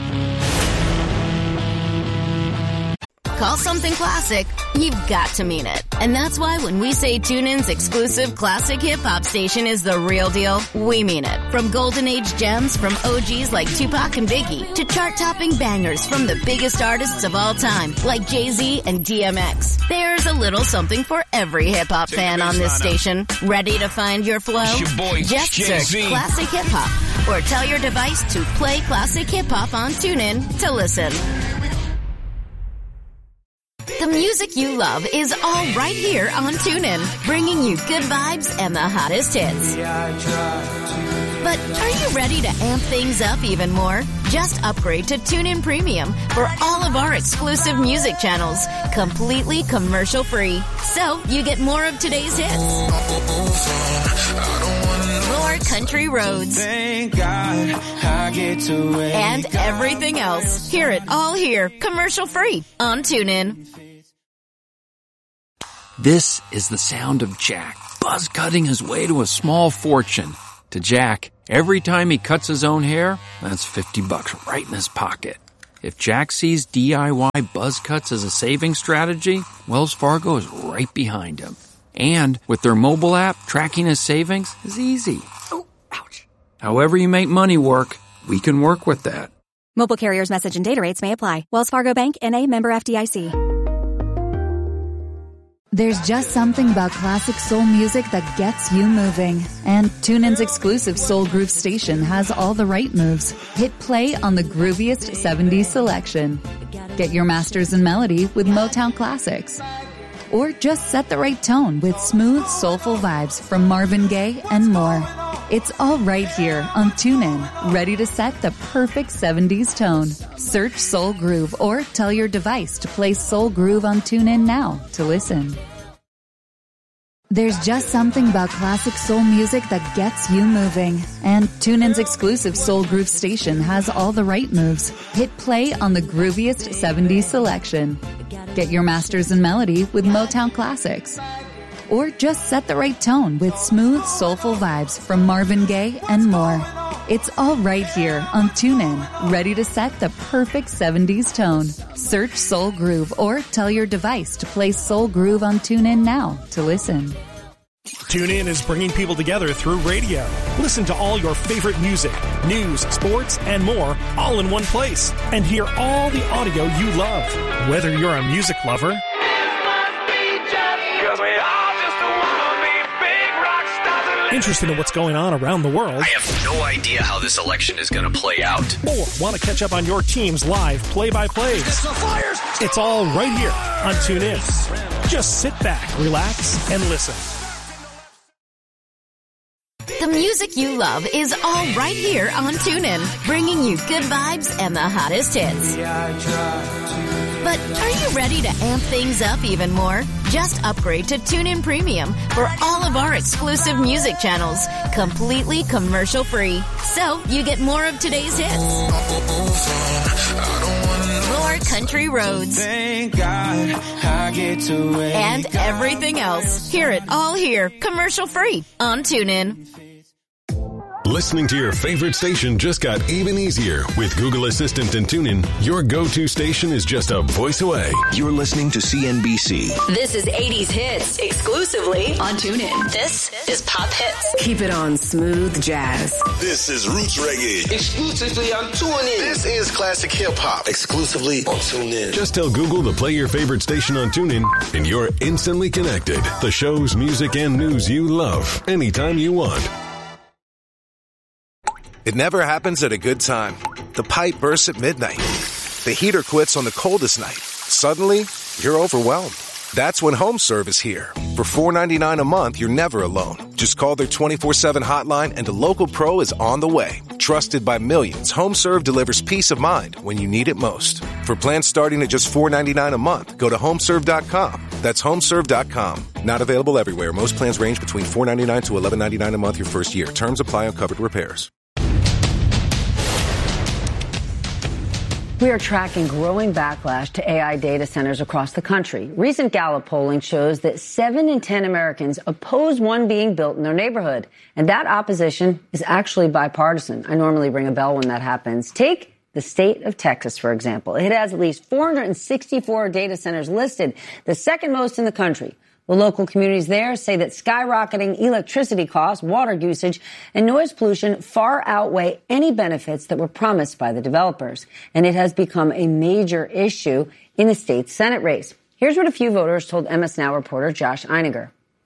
Speaker 7: Call something classic, you've got to mean it. And that's why when we say TuneIn's exclusive classic hip-hop station is the real deal, we mean it. From golden age gems from O Gs like Tupac and Biggie to chart-topping bangers from the biggest artists of all time like Jay-Z and D M X. There's a little something for every hip-hop fan on this station. Ready to find your flow?
Speaker 9: It's your boy,
Speaker 7: Just
Speaker 9: Jay-Z.
Speaker 7: search Classic Hip Hop or tell your device to play Classic Hip Hop on TuneIn to listen. The music you love is all right here on TuneIn, bringing you good vibes and the hottest hits. But are you ready to amp things up even more? Just upgrade to TuneIn Premium for all of our exclusive music channels, completely commercial free. So you get more of today's hits, more country roads,
Speaker 8: Thank God I get to wake
Speaker 7: and everything else. Hear it all here, commercial free on TuneIn.
Speaker 4: This is the sound of Jack, buzz cutting his way to a small fortune. To Jack, every time he cuts his own hair, that's fifty bucks right in his pocket. If Jack sees D I Y buzz cuts as a saving strategy, Wells Fargo is right behind him. And with their mobile app, tracking his savings is easy. Oh, ouch. However you make money work, we can work with that.
Speaker 5: Mobile carriers' message and data rates may apply. Wells Fargo Bank, N A, member F D I C.
Speaker 17: There's just something about classic soul music that gets you moving. And TuneIn's exclusive Soul Groove station has all the right moves. Hit play on the grooviest seventies selection. Get your masters in melody with Motown classics. Or just set the right tone with smooth, soulful vibes from Marvin Gaye and more. It's all right here on TuneIn, ready to set the perfect seventies tone. Search Soul Groove or tell your device to play Soul Groove on TuneIn now to listen. There's just something about classic soul music that gets you moving. And TuneIn's exclusive Soul Groove station has all the right moves. Hit play on the grooviest seventies selection. Get your masters in melody with Motown classics. Or just set the right tone with smooth, soulful vibes from Marvin Gaye and more. It's all right here on TuneIn, ready to set the perfect seventies tone. Search Soul Groove or tell your device to play Soul Groove on TuneIn now to listen.
Speaker 6: TuneIn is bringing people together through radio. Listen to all your favorite music, news, sports, and more all in one place. And hear all the audio you love. Whether you're a music lover, interested in what's going on around the world,
Speaker 21: I have no idea how this election is going to play out,
Speaker 6: or want to catch up on your team's live play-by-plays, it's all right here on TuneIn. Just sit back, relax, and listen.
Speaker 7: The music you love is all right here on TuneIn, bringing you good vibes and the hottest hits. But are you ready to amp things up even more? Just upgrade to TuneIn Premium for all of our exclusive music channels, completely commercial free. So you get more of today's hits, more country roads,
Speaker 8: Thank God I get to wake
Speaker 7: and everything else. Hear it all here, commercial free on TuneIn.
Speaker 22: Listening to your favorite station just got even easier. With Google Assistant and TuneIn, your go-to station is just a voice away.
Speaker 23: You're listening to C N B C.
Speaker 24: This is eighties hits exclusively on TuneIn. This is Pop Hits.
Speaker 25: Keep it on Smooth Jazz.
Speaker 23: This is Roots Reggae.
Speaker 26: Exclusively on TuneIn.
Speaker 23: This is Classic Hip Hop. Exclusively on TuneIn.
Speaker 22: Just tell Google to play your favorite station on TuneIn, and you're instantly connected. The shows, music, and news you love, anytime you want.
Speaker 27: It never happens at a good time. The pipe bursts at midnight. The heater quits on the coldest night. Suddenly, you're overwhelmed. That's when HomeServe is here. For four dollars and ninety-nine cents a month, you're never alone. Just call their twenty-four seven hotline and a local pro is on the way. Trusted by millions, HomeServe delivers peace of mind when you need it most. For plans starting at just four dollars and ninety-nine cents a month, go to homeserve dot com. That's homeserve dot com. Not available everywhere. Most plans range between four dollars and ninety-nine cents to eleven dollars and ninety-nine cents a month your first year. Terms apply on covered repairs.
Speaker 12: We are tracking growing backlash to A I data centers across the country. Recent Gallup polling shows that seven in ten Americans oppose one being built in their neighborhood. And that opposition is actually bipartisan. I normally ring a bell when that happens. Take the state of Texas, for example. It has at least four hundred sixty-four data centers listed, the second most in the country. The local communities there say that skyrocketing electricity costs, water usage, and noise pollution far outweigh any benefits that were promised by the developers. And it has become a major issue in the state's Senate race. Here's what a few voters told M S Now reporter Josh Einiger.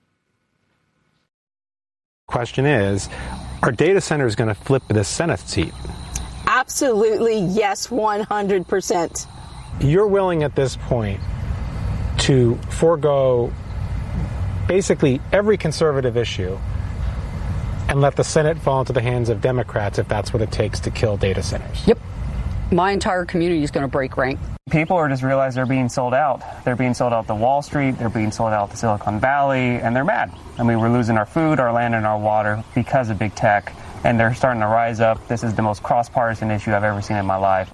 Speaker 1: Question is, are data centers going to flip the Senate seat?
Speaker 2: Absolutely, yes, one hundred percent.
Speaker 1: You're willing at this point to forego basically every conservative issue and let the Senate fall into the hands of Democrats if that's what it takes to kill data centers?
Speaker 3: Yep. My entire community is going to break rank.
Speaker 10: People are just realize they're being sold out. They're being sold out to Wall Street. They're being sold out to Silicon Valley, and they're mad. I mean, we're losing our food, our land, and our water because of big tech, and they're starting to rise up. This is the most cross-partisan issue I've ever seen in my life.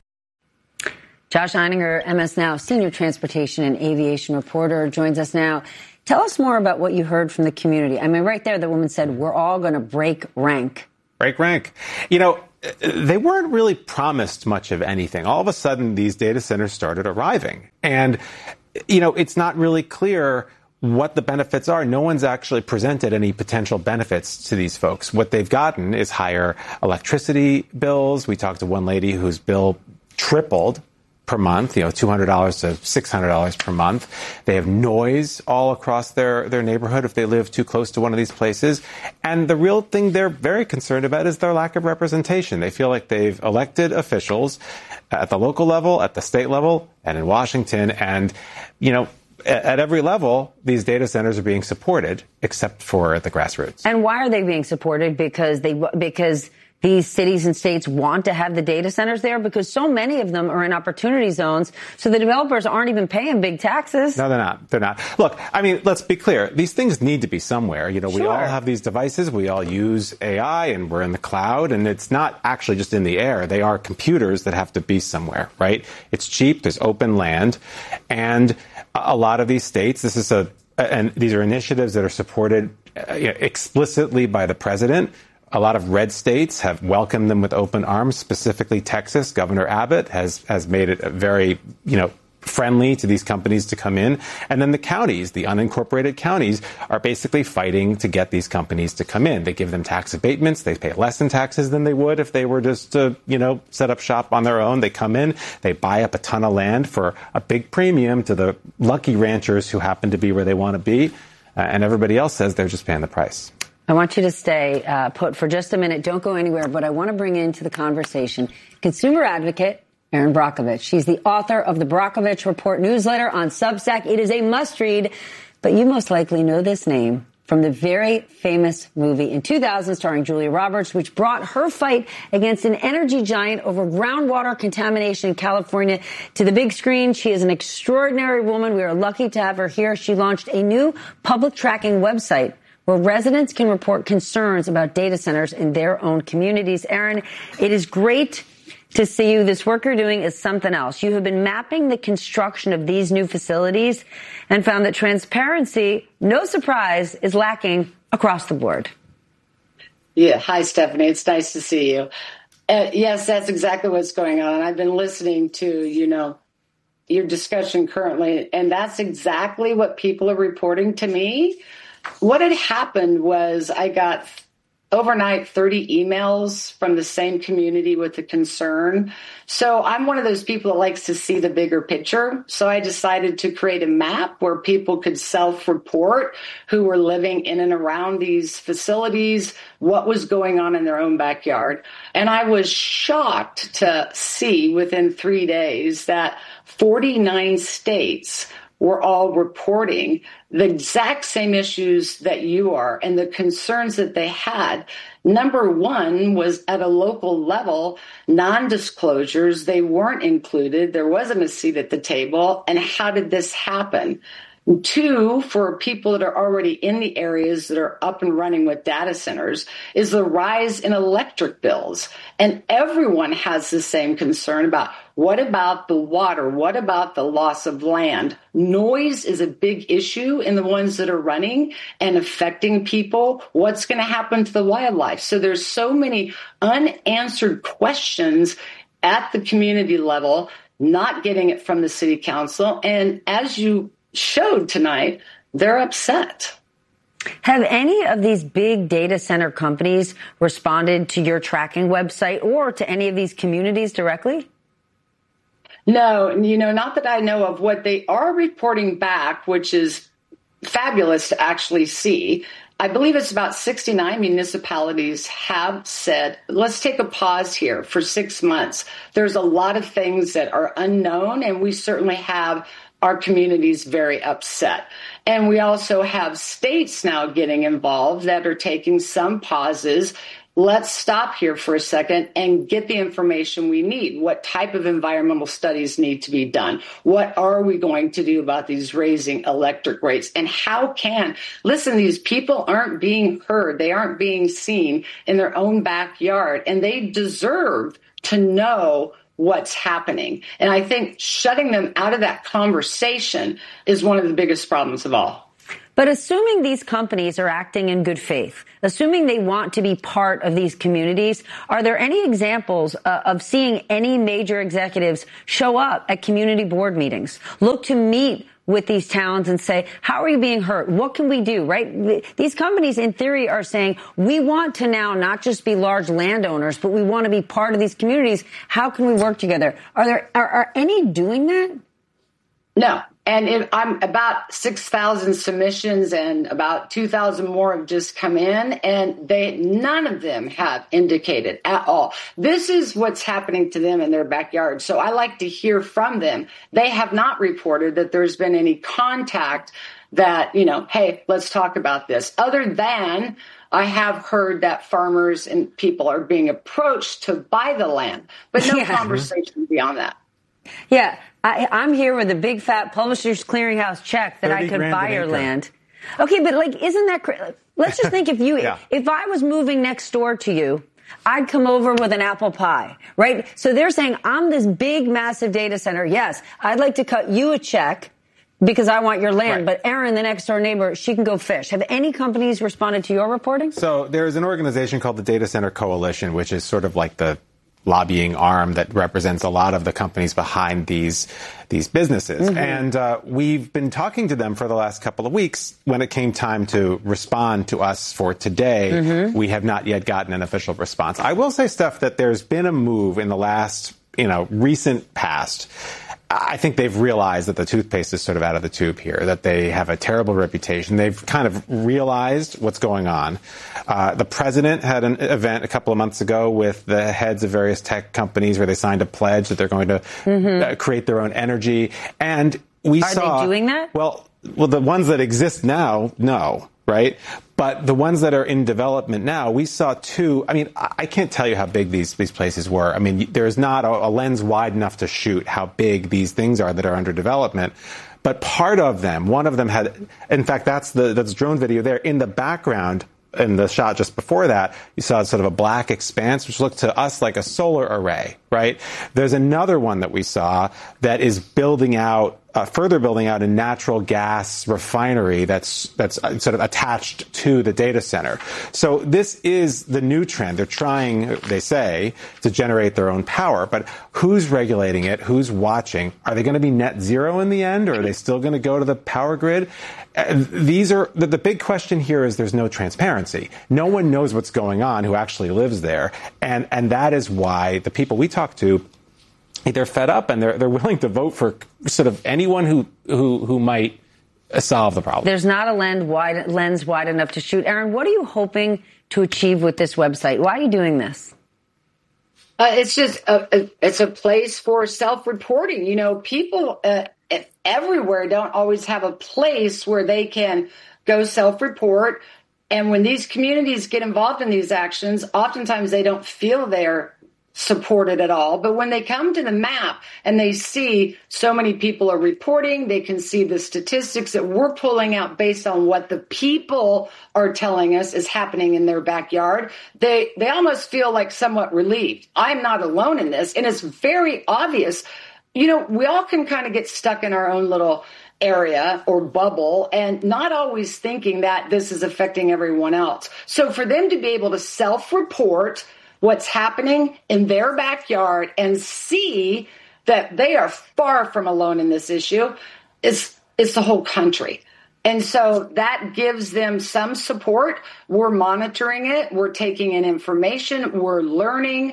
Speaker 12: Josh Einiger, M S Now senior transportation and aviation reporter, joins us now. Tell us more about what you heard from the community. I mean, right there, the woman said, we're all going to break rank.
Speaker 11: Break rank. You know, they weren't really promised much of anything. All of a sudden, these data centers started arriving. And, you know, it's not really clear what the benefits are. No one's actually presented any potential benefits to these folks. What they've gotten is higher electricity bills. We talked to one lady whose bill tripled per month, you know, two hundred dollars to six hundred dollars per month. They have noise all across their, their neighborhood if they live too close to one of these places. And the real thing they're very concerned about is their lack of representation. They feel like they've elected officials at the local level, at the state level, and in Washington. And, you know, at, at every level, these data centers are being supported, except for the grassroots.
Speaker 12: And why are they being supported? Because they, because these cities and states want to have the data centers there, because so many of them are in opportunity zones. So the developers aren't even paying big taxes.
Speaker 11: No, they're not. They're not. Look, I mean, let's be clear. These things need to be somewhere. You know, we
Speaker 12: Sure.
Speaker 11: all have these devices. We all use A I and we're in the cloud, and it's not actually just in the air. They are computers that have to be somewhere, right? It's cheap. There's open land. And a lot of these states, this is a, and these are initiatives that are supported uh, you know, explicitly by the president. A lot of red states have welcomed them with open arms, specifically Texas. Governor Abbott has, has made it very, you know, friendly to these companies to come in. And then the counties, the unincorporated counties, are basically fighting to get these companies to come in. They give them tax abatements. They pay less in taxes than they would if they were just to, you know, set up shop on their own. They come in, they buy up a ton of land for a big premium to the lucky ranchers who happen to be where they want to be. Uh, and everybody else says they're just paying the price.
Speaker 12: I want you to stay uh, put for just a minute. Don't go anywhere, but I want to bring into the conversation consumer advocate Erin Brockovich. She's the author of the Brockovich Report newsletter on Substack. It is a must-read, but you most likely know this name from the very famous movie in two thousand starring Julia Roberts, which brought her fight against an energy giant over groundwater contamination in California to the big screen. She is an extraordinary woman. We are lucky to have her here. She launched a new public tracking website where residents can report concerns about data centers in their own communities. Erin, it is great to see you. This work you're doing is something else. You have been mapping the construction of these new facilities and found that transparency, no surprise, is lacking across the board.
Speaker 13: Yeah. Hi, Stephanie. It's nice to see you. Uh, yes, that's exactly what's going on. I've been listening to, you know, your discussion currently, and that's exactly what people are reporting to me. What had happened was I got overnight thirty emails from the same community with a concern. So I'm one of those people that likes to see the bigger picture. So I decided to create a map where people could self-report who were living in and around these facilities, what was going on in their own backyard. And I was shocked to see within three days that forty-nine states were all reporting the exact same issues that you are and the concerns that they had. Number one was at a local level, non-disclosures. They weren't included. There wasn't a seat at the table. And how did this happen? Two, for people that are already in the areas that are up and running with data centers, is the rise in electric bills. And everyone has the same concern about what about the water? What about the loss of land? Noise is a big issue in the ones that are running and affecting people. What's going to happen to the wildlife? So there's so many unanswered questions at the community level, not getting it from the city council. And as you showed tonight, they're upset.
Speaker 12: Have any of these big data center companies responded to your tracking website or to any of these communities directly?
Speaker 13: No, you know, not that I know of. What they are reporting back, which is fabulous to actually see, I believe it's about sixty-nine municipalities have said, let's take a pause here for six months. There's a lot of things that are unknown, and we certainly have our communities very upset. And we also have states now getting involved that are taking some pauses. Let's stop here for a second and get the information we need. What type of environmental studies need to be done? What are we going to do about these raising electric rates? And how can, listen, these people aren't being heard. They aren't being seen in their own backyard, and they deserve to know what's happening. And I think shutting them out of that conversation is one of the biggest problems of all.
Speaker 12: But assuming these companies are acting in good faith, assuming they want to be part of these communities, are there any examples uh, of seeing any major executives show up at community board meetings, look to meet with these towns and say, how are you being hurt? What can we do, right? These companies, in theory, are saying, we want to now not just be large landowners, but we want to be part of these communities. How can we work together? Are there are, are any doing that?
Speaker 13: No. And if I'm about six thousand submissions, and about two thousand more have just come in, and they none of them have indicated at all. This is what's happening to them in their backyard. So I like to hear from them. They have not reported that there's been any contact that, you know, hey, let's talk about this. Other than I have heard that farmers and people are being approached to buy the land, but no yeah. conversation beyond that.
Speaker 12: Yeah. I, I'm here with a big fat Publishers Clearinghouse check that I could buy your land. Okay, but like, isn't that crazy? Let's just think if you, yeah. if I was moving next door to you, I'd come over with an apple pie, right? So they're saying, I'm this big, massive data center. Yes, I'd like to cut you a check because I want your land. Right. But Erin, the next door neighbor, she can go fish. Have any companies responded to your reporting?
Speaker 11: So there's an organization called the Data Center Coalition, which is sort of like the lobbying arm that represents a lot of the companies behind these these businesses. Mm-hmm. And uh, we've been talking to them for the last couple of weeks. When it came time to respond to us for today, mm-hmm. we have not yet gotten an official response. I will say, Steph, that there's been a move in the last, you know, recent past. I think they've realized that the toothpaste is sort of out of the tube here, that they have a terrible reputation. They've kind of realized what's going on. Uh, the president had an event a couple of months ago with the heads of various tech companies where they signed a pledge that they're going to mm-hmm. uh, create their own energy. And we
Speaker 12: Are
Speaker 11: saw...
Speaker 12: Are they doing that?
Speaker 11: Well, well, the ones that exist now, no. Right? But the ones that are in development now, we saw two. I mean, I can't tell you how big these, these places were. I mean, there's not a, a lens wide enough to shoot how big these things are that are under development. But part of them, one of them had, in fact, that's the that's drone video there. In the background, in the shot just before that, you saw sort of a black expanse, which looked to us like a solar array, right? There's another one that we saw that is building out, uh, further building out a natural gas refinery that's that's sort of attached to the data center. So this is the new trend. They're trying, they say, to generate their own power. But who's regulating it? Who's watching? Are they going to be net zero in the end, or are they still going to go to the power grid? Uh, these are the, the big question here is there's no transparency. No one knows what's going on who actually lives there. And and that is why the people we talk to, they're fed up and they're they're willing to vote for sort of anyone who who who might solve the problem.
Speaker 12: There's not a lens wide lens wide enough to shoot. Erin, what are you hoping to achieve with this website? Why are you doing this?
Speaker 13: Uh, it's just a, a, it's a place for self-reporting. You know, people uh, everywhere don't always have a place where they can go self-report. And when these communities get involved in these actions, oftentimes they don't feel they're supported at all. But when they come to the map and they see so many people are reporting, they can see the statistics that we're pulling out based on what the people are telling us is happening in their backyard, they, they almost feel like somewhat relieved. I'm not alone in this. And it's very obvious. You know, we all can kind of get stuck in our own little area or bubble and not always thinking that this is affecting everyone else. So for them to be able to self-report what's happening in their backyard and see that they are far from alone in this issue is, is the whole country. And so that gives them some support. We're monitoring it. We're taking in information. We're learning.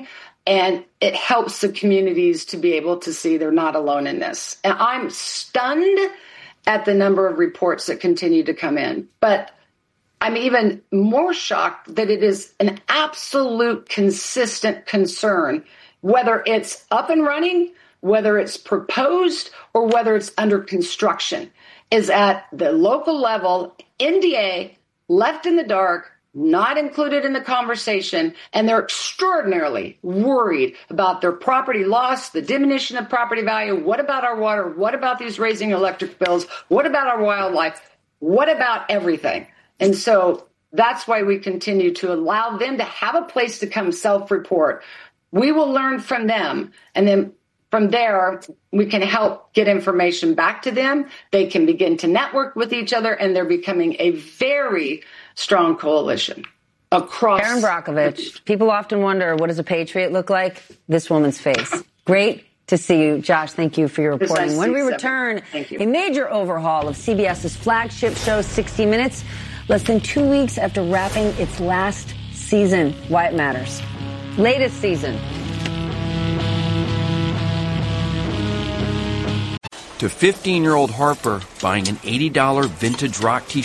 Speaker 13: And it helps the communities to be able to see they're not alone in this. And I'm stunned at the number of reports that continue to come in. But I'm even more shocked that it is an absolute consistent concern, whether it's up and running, whether it's proposed, or whether it's under construction, is at the local level, N D A, left in the dark, not included in the conversation, and they're extraordinarily worried about their property loss, the diminution of property value. What about our water? What about these raising electric bills? What about our wildlife? What about everything? And so that's why we continue to allow them to have a place to come self-report. We will learn from them, and then from there, we can help get information back to them. They can begin to network with each other, and they're becoming a very strong coalition across.
Speaker 12: Erin Brockovich, people often wonder, what does a patriot look like? This woman's face. Great to see you. Josh, thank you for your reporting. When we return, a major overhaul of CBS's flagship show, sixty minutes, less than two weeks after wrapping its last season. Why it matters. Latest season.
Speaker 4: To fifteen-year-old Harper, buying an eighty dollars vintage rock t-shirt